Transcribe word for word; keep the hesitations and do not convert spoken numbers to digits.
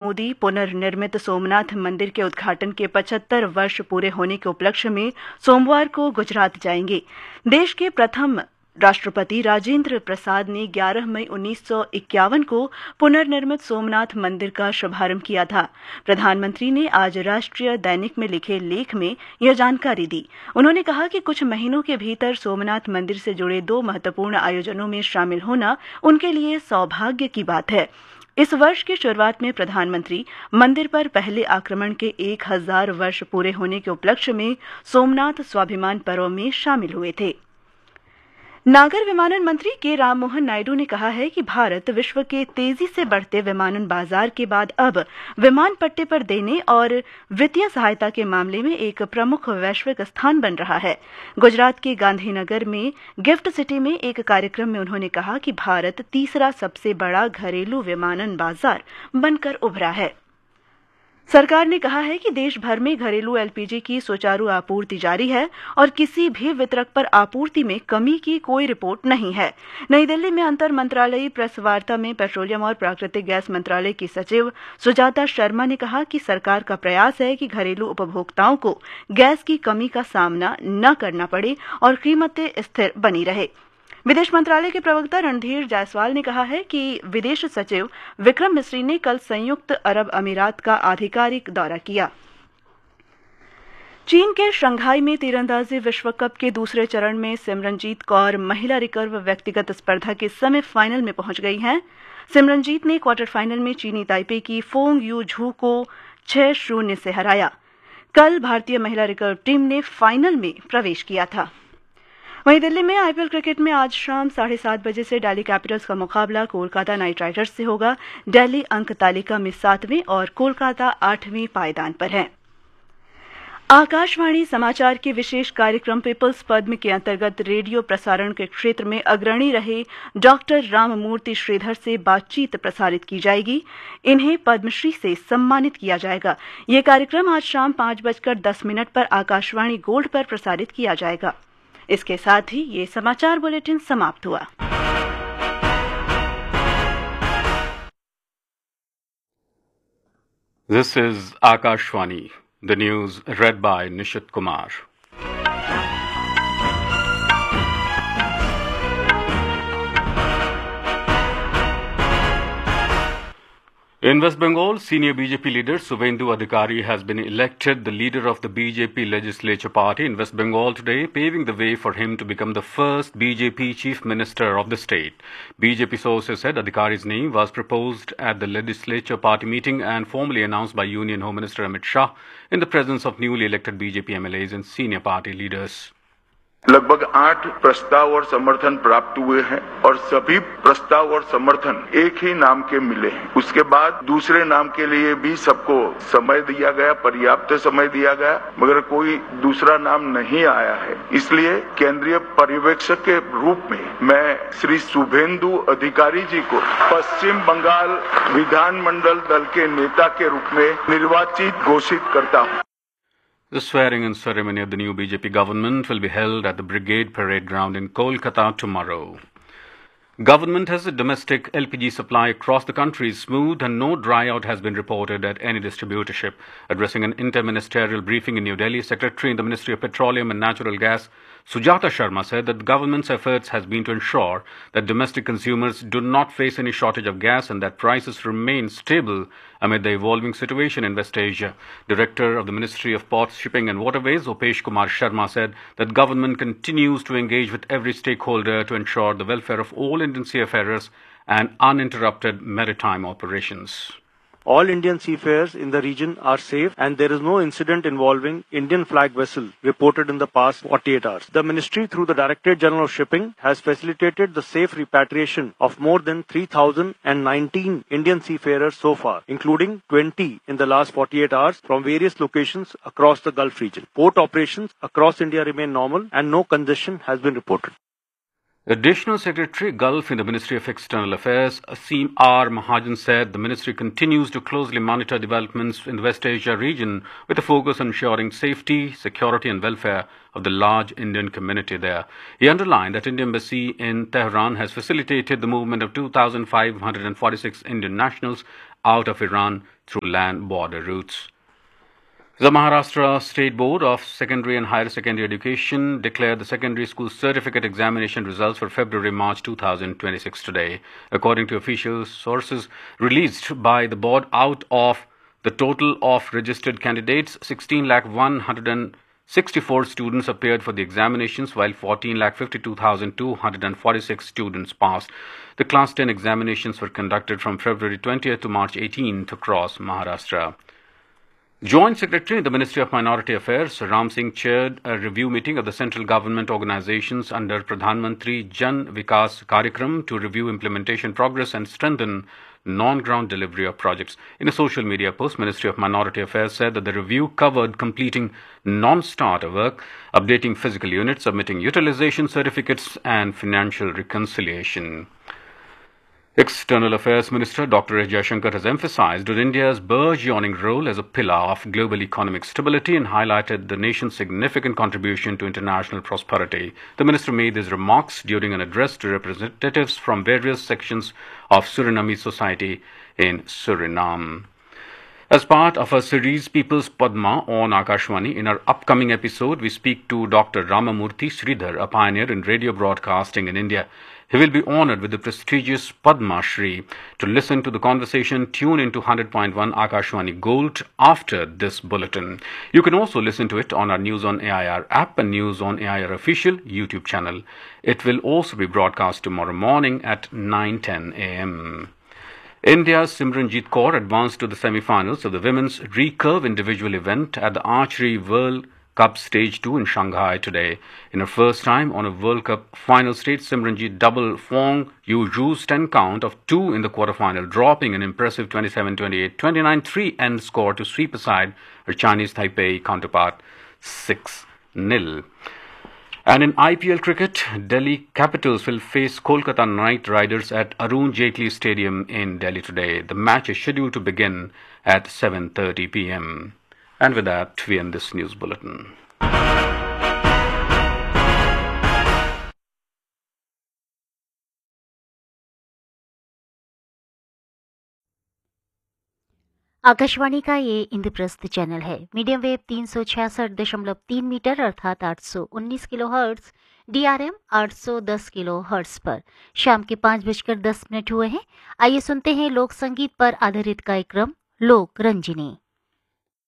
मोदी पुनर्निर्मित सोमनाथ मंदिर के उद्घाटन के पचहत्तर वर्ष पूरे होने के उपलक्ष्य में सोमवार को गुजरात जाएंगे। देश के प्रथम राष्ट्रपति राजेंद्र प्रसाद ने ग्यारह मई उन्नीस सौ इक्यावन को पुनर्निर्मित सोमनाथ मंदिर का शुभारंभ किया था। प्रधानमंत्री ने आज राष्ट्रीय दैनिक में लिखे लेख में यह जानकारी दी। उन्होंने कहा कि कुछ महीनों के भीतर सोमनाथ मंदिर से जुड़े दो महत्वपूर्ण आयोजनों में शामिल होना उनके लिए सौभाग्य की बात है। इस वर्ष की शुरुआत में प्रधानमंत्री मंदिर पर पहले आक्रमण के एक हजार वर्ष पूरे होने के उपलक्ष्य में सोमनाथ स्वाभिमान पर्व में शामिल हुए थे। नागर विमानन मंत्री के राममोहन नायडू ने कहा है कि भारत विश्व के तेजी से बढ़ते विमानन बाजार के बाद अब विमान पट्टे पर देने और वित्तीय सहायता के मामले में एक प्रमुख वैश्विक स्थान बन रहा है। गुजरात के गांधीनगर में गिफ्ट सिटी में एक कार्यक्रम में उन्होंने कहा कि भारत तीसरा सबसे बड़ा घरेलू विमानन बाजार बनकर उभरा है। सरकार ने कहा है कि देश भर में घरेलू एलपीजी की सुचारू आपूर्ति जारी है और किसी भी वितरक पर आपूर्ति में कमी की कोई रिपोर्ट नहीं है। नई दिल्ली में अंतर मंत्रालयी प्रेस वार्ता में पेट्रोलियम और प्राकृतिक गैस मंत्रालय की सचिव सुजाता शर्मा ने कहा कि सरकार का प्रयास है कि घरेलू उपभोक्ताओं को गैस की कमी का सामना न करना पड़े और कीमतें स्थिर बनी रहे। विदेश मंत्रालय के प्रवक्ता रणधीर जायसवाल ने कहा है कि विदेश सचिव विक्रम मिस्री ने कल संयुक्त अरब अमीरात का आधिकारिक दौरा किया। चीन के शंघाई में तीरंदाजी विश्व कप के दूसरे चरण में सिमरनजीत कौर महिला रिकर्व व्यक्तिगत स्पर्धा के सेमीफाइनल में पहुंच गई हैं। सिमरनजीत ने क्वार्टर फाइनल में चीनी ताइपे की फोंग यू झू को छह शून्य से हराया। कल भारतीय महिला रिकर्व टीम ने फाइनल में प्रवेश किया था। वहीं दिल्ली में आईपीएल क्रिकेट में आज शाम साढ़े सात बजे से दिल्ली कैपिटल्स का मुकाबला कोलकाता नाइट राइडर्स से होगा। दिल्ली अंक तालिका में सातवें और कोलकाता आठवीं पायदान पर है। आकाशवाणी समाचार के विशेष कार्यक्रम पीपल्स पद्म के अंतर्गत रेडियो प्रसारण के क्षेत्र में अग्रणी रहे डॉक्टर राममूर्ति श्रीधर से बातचीत प्रसारित की जाएगी। इन्हें पद्मश्री से सम्मानित किया जाएगा। ये कार्यक्रम आज शाम पांच बजकर दस मिनट पर आकाशवाणी गोल्ड पर प्रसारित किया जाएगा। इसके साथ ही ये समाचार बुलेटिन समाप्त हुआ। This is Akashvani, the news read by Nishit Kumar. In West Bengal, senior B J P leader Suvendu Adhikari has been elected the leader of the B J P legislature party in West Bengal today, paving the way for him to become the first B J P chief minister of the state. B J P sources said Adhikari's name was proposed at the legislature party meeting and formally announced by Union Home Minister Amit Shah in the presence of newly elected B J P M L As and senior party leaders. लगभग आठ प्रस्ताव और समर्थन प्राप्त हुए हैं और सभी प्रस्ताव और समर्थन एक ही नाम के मिले हैं। उसके बाद दूसरे नाम के लिए भी सबको समय दिया गया, पर्याप्त समय दिया गया, मगर कोई दूसरा नाम नहीं आया है। इसलिए केंद्रीय पर्यवेक्षक के रूप में मैं श्री शुभेंदु अधिकारी जी को पश्चिम बंगाल विधानमंडल दल के नेता के रूप में निर्वाचित घोषित करता हूँ। The swearing-in ceremony of the new B J P government will be held at the Brigade Parade Ground in Kolkata tomorrow. Government has a domestic L P G supply across the country is smooth and no dry-out has been reported at any distributorship. Addressing an inter-ministerial briefing in New Delhi, Secretary in the Ministry of Petroleum and Natural Gas, Sujata Sharma, said that the government's efforts has been to ensure that domestic consumers do not face any shortage of gas and that prices remain stable amid the evolving situation in West Asia. Director of the Ministry of Ports, Shipping and Waterways, Upesh Kumar Sharma, said that government continues to engage with every stakeholder to ensure the welfare of all Indian seafarers and uninterrupted maritime operations. All Indian seafarers in the region are safe and there is no incident involving Indian flag vessel reported in the past forty-eight hours. The ministry, through the Directorate General of Shipping, has facilitated the safe repatriation of more than three thousand nineteen Indian seafarers so far, including twenty in the last forty-eight hours from various locations across the Gulf region. Port operations across India remain normal and no congestion has been reported. Additional Secretary Gulf in the Ministry of External Affairs, Asim R. Mahajan, said the ministry continues to closely monitor developments in the West Asia region with a focus on ensuring safety, security and welfare of the large Indian community there. He underlined that Indian Embassy in Tehran has facilitated the movement of two thousand five hundred forty-six Indian nationals out of Iran through land border routes. The Maharashtra State Board of Secondary and Higher Secondary Education declared the secondary school certificate examination results for February-March two thousand twenty-six today. According to official sources released by the board, out of the total of registered candidates, sixteen lakh one hundred sixty-four students appeared for the examinations, while fourteen lakh fifty-two thousand two hundred forty-six students passed. The Class ten examinations were conducted from February twentieth to March eighteenth across Maharashtra. Joint Secretary in the Ministry of Minority Affairs, Ram Singh, chaired a review meeting of the central government organizations under Pradhan Mantri Jan Vikas Karyakram to review implementation progress and strengthen non-ground delivery of projects. In a social media post, Ministry of Minority Affairs said that the review covered completing non-starter work, updating physical units, submitting utilization certificates, and financial reconciliation. External Affairs Minister Doctor S. Jaishankar has emphasized on India's burgeoning role as a pillar of global economic stability and highlighted the nation's significant contribution to international prosperity. The minister made these remarks during an address to representatives from various sections of Surinamese society in Suriname. As part of our series People's Padma on Akashvani, in our upcoming episode, we speak to Doctor Ramamurthy Sridhar, a pioneer in radio broadcasting in India. He will be honored with the prestigious Padma Shri. To listen to the conversation, tune into one hundred point one Akashvani Gold after this bulletin. You can also listen to it on our News on A I R app and News on A I R official YouTube channel. It will also be broadcast tomorrow morning at nine ten a m India's Simranjit Kaur advanced to the semi-finals of the women's recurve individual event at the Archery World Cup Stage two in Shanghai today. In her first time on a World Cup final stage, Simranjit double Fong Yuzhu's ten count of two in the quarterfinal, dropping an impressive twenty-seven twenty-eight, twenty-nine three end score to sweep aside her Chinese Taipei counterpart six nil. And in I P L cricket, Delhi Capitals will face Kolkata Knight Riders at Arun Jaitley Stadium in Delhi today. The match is scheduled to begin at seven thirty p m And with that, we end this news bulletin. Akashvani का ये Indraprastha channel है। Medium wave तीन सौ छियासठ दशमलव तीन metre अर्थात आठ सौ उन्नीस किलो हर्ट्स, डीआरएम आठ सौ दस किलो हर्ट्स पर शाम के पाँच बजकर दस मिनट हुए हैं। आइए सुनते हैं लोक संगीत पर आधारित कार्यक्रम लोक रंजिनी।